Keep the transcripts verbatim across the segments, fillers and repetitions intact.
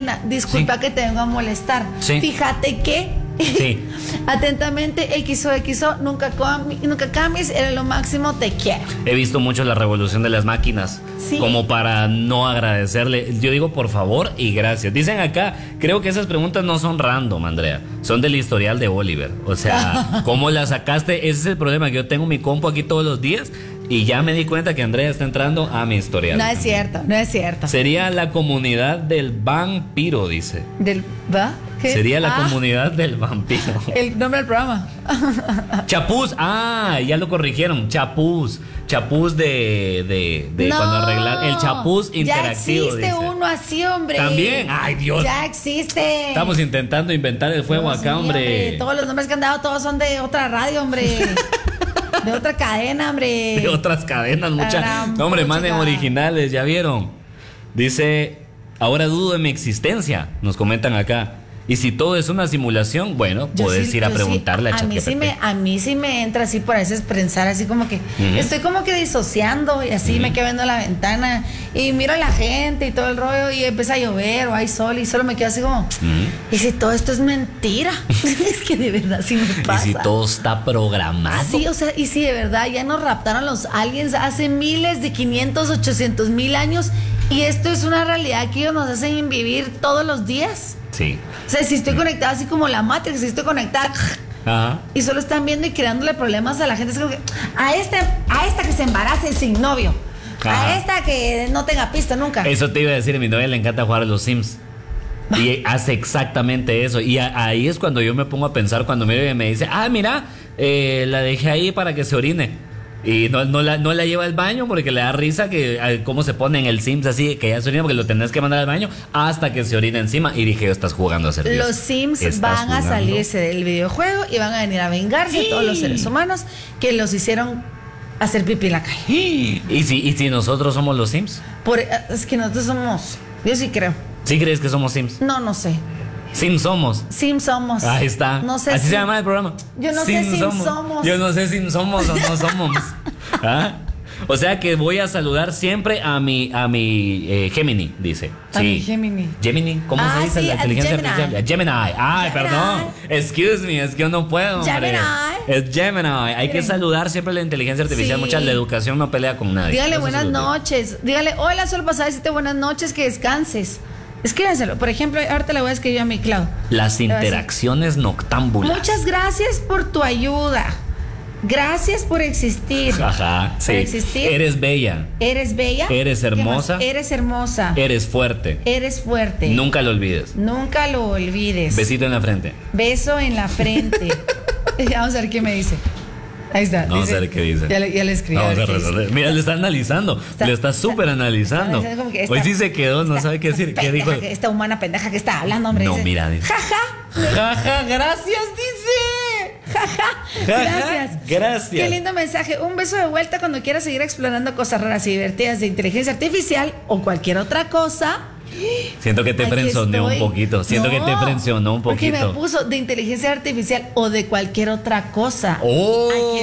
Reina, disculpa sí. que te vengo a molestar. Sí. Fíjate que sí. Atentamente, X O X O, nunca, nunca cambies, eres lo máximo, te quiero. He visto mucho la revolución de las máquinas, sí. como para no agradecerle. Yo digo por favor y gracias. Dicen acá, creo que esas preguntas no son random, Andrea, son del historial de Oliver. O sea, ¿cómo la sacaste? Ese es el problema, que yo tengo mi compu aquí todos los días y ya me di cuenta que Andrea está entrando a mi historial. No es cierto, no es cierto. Sería la comunidad del vampiro, dice. ¿Del va? ¿Qué? Sería la ah, comunidad del vampiro. El nombre del programa. Chapuz, ah, ya lo corrigieron. Chapuz, chapuz de, de, de no, cuando arreglar el chapuz interactivo. Ya existe dice. Uno así, hombre. También, ay Dios. Ya existe. Estamos intentando inventar el fuego Dios acá, mío, hombre. hombre. Todos los nombres que han dado, todos son de otra radio, hombre. De otra cadena, hombre. De otras cadenas, muchas. No, hombre, manden originales, ya vieron. Dice, ahora dudo de mi existencia, nos comentan acá. Y si todo es una simulación, bueno, yo puedes sí, ir a preguntarle sí, a ChatGPT. A mí sí me, a mí sí me entra así por a veces pensar así como que uh-huh. estoy como que disociando y así uh-huh. me quedo viendo la ventana y miro a la gente y todo el rollo y empieza a llover o hay sol y solo me quedo así como uh-huh. y si todo esto es mentira. Es que de verdad sí me pasa. Y si todo está programado. Sí, o sea, y si de verdad ya nos raptaron los aliens hace miles de quinientos, ochocientos mil años y esto es una realidad que ellos nos hacen vivir todos los días. Sí. O sea, si estoy conectada así como la Matrix, si estoy conectada Ajá. y solo están viendo y creándole problemas a la gente, es como que a esta, a esta que se embarace sin novio, Ajá. a esta que no tenga pista nunca. Eso te iba a decir, a mi novia le encanta jugar a los Sims y hace exactamente eso. Y a, ahí es cuando yo me pongo a pensar, cuando me, me dice, ah, mira, eh, la dejé ahí para que se orine. Y no, no, la, no la lleva al baño porque le da risa que a, cómo se pone en el Sims así, que ya se orina porque lo tenés que mandar al baño hasta que se orina encima. Y dije, estás jugando a ser Dios. Los Sims van jugando? a salirse del videojuego y van a venir a vengarse de sí. todos los seres humanos que los hicieron hacer pipí en la calle. ¿Y si, y si nosotros somos los Sims? Por, es que nosotros somos, yo sí creo. ¿Sí crees que somos Sims? No, no sé. Sim somos. Sim somos. Ahí está. No sé Así si... se llama el programa. Yo no Sim sé si somos. somos. Yo no sé si somos o no somos. ¿Ah? O sea que voy a saludar siempre a mi a mi eh, Gemini, dice. A sí. mi Gemini. Gemini, ¿cómo ah, se dice sí, la inteligencia Gemini. artificial? Gemini. Ay, Gemini. Perdón. Excuse me, es que yo no puedo, hombre. Gemini. Es Gemini. Hay Miren. que saludar siempre a la inteligencia artificial. Sí. Mucha la educación no pelea con nadie. Dígale buenas noches. Dígale, hola, solo pasaba decirte buenas noches, que descanses. Escríbenselo. Por ejemplo, ahorita le voy a escribir a mi Clau. Las interacciones noctámbulas. Muchas gracias por tu ayuda. Gracias por existir. Ajá, sí. Por existir. Eres bella. Eres bella. Eres hermosa. Eres hermosa. Eres fuerte. Eres fuerte. Nunca lo olvides. Nunca lo olvides. Besito en la frente. Beso en la frente. Vamos a ver qué me dice. Ahí está. Vamos dice, a ver qué dice. Ya le, ya le escribí. Vamos a resolver. Mira, le está analizando. Está, le está súper analizando. Está esta, Hoy sí se quedó, no sabe qué decir. ¿Qué dijo? Esta humana pendeja que está hablando, hombre. No, dice, mira. Dice. Jaja. Jaja, gracias, dice. Jaja. Gracias. Gracias. Qué lindo mensaje. Un beso de vuelta cuando quieras seguir explorando cosas raras y divertidas de inteligencia artificial o cualquier otra cosa. Siento que te frenzoneó un poquito. Siento no, que te frenzoneó un poquito. Porque me puso de inteligencia artificial o de cualquier otra cosa. Oh. Aquí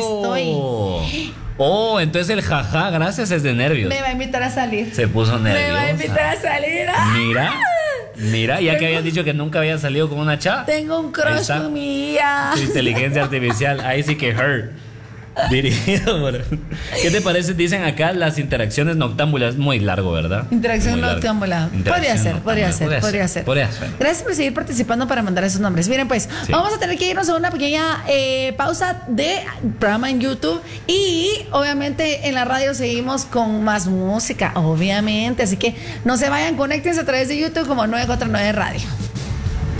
estoy. Oh, entonces el jaja, gracias, es de nervios. Me va a invitar a salir. Se puso nerviosa. Me va a invitar a salir. Mira. Mira, ya que habías dicho que nunca había salido con una chava. Tengo un crush con mi hija. Tu inteligencia artificial, ahí sí que her. Dirigido por... ¿Qué te parece? Dicen acá las interacciones noctámbulas. Muy largo, ¿verdad? Interacción noctámbula. Podría ser, podría ser, podría ser. Podría ser. Gracias por seguir participando para mandar esos nombres. Miren, pues, sí. vamos a tener que irnos a una pequeña eh, pausa de programa en YouTube. Y obviamente en la radio seguimos con más música, obviamente. Así que no se vayan, conéctense a través de YouTube como nueve cuatro nueve Radio.